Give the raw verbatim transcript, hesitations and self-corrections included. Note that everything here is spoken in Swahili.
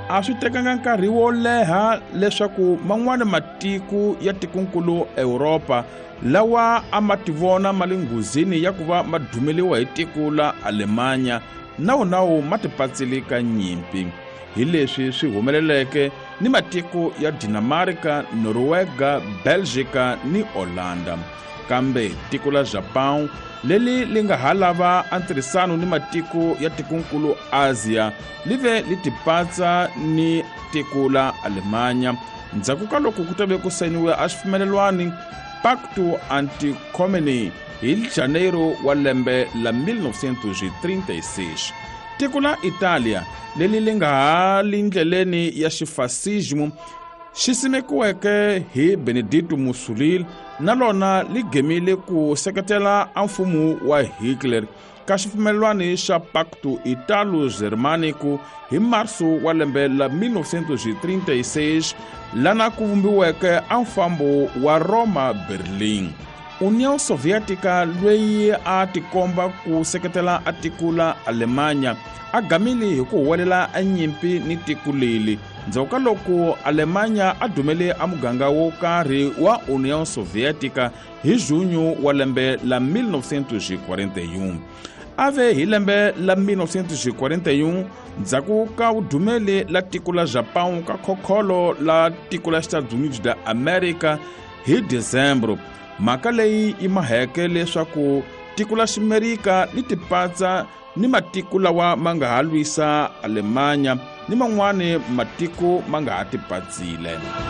a swi tekanga nkarhi wo leha leswaku man'wana matiko ya tikonkulu Europa lawa a ma tivona malinguzini ya ku va ma dumeliwa hi tiko la Alemanya nawu nawu ma tipatsile ka nyimpi. Hi leswi swi humeleleke ni matiko ya Dinamarca, Norwega, Belgica ni Hollanda. Kambe tiko la Japan leli li nga halava antirhisano ni matiko ya tikonkulu Asia live li tipatsa ni tiko la Alemanya ndzhaku ka loko ku tabe ku sayiniwe a xifumelelwani Pacto Anti-Comune hi Janeiro wa lembe la mille neuf cent trente-six. Tiko la Italia leli li nga ha lindleleni ya xifasismo xi simekiweke hi Benedetto Mussolini na lona li gemile ku seketela a mfumo wa Hitler ka xifumelelwani xa Pacto Italo-Germanico hi Marso wa lembe la mille neuf cent trente-six lana ku vumbiweke a mfambo wa Roma-Berlin. União Soviética lweyi a tikomba ku seketela a tiko la Alemanya a gamile hi ku huwelela a nyimpi ni tiko leli ndzhaku ka loko Alemanya a dumele a muganga wo karhi wa União Soviética hi Junho wa lembe la mille neuf cent quarante-et-un. Ave hi lembe la mille neuf cent quarante-et-un ndzhaku ka udumele la tiko la Japão ka khokholo la tiko la Estados Unidos da America hi Dezembro. Mhaka leyi yi maheke leswaku tiko la Ximerika li tipatsa ni matiko lawa ma nga ha lwisa Alemanya ni man'wana matiko ma nga ha tipatsile.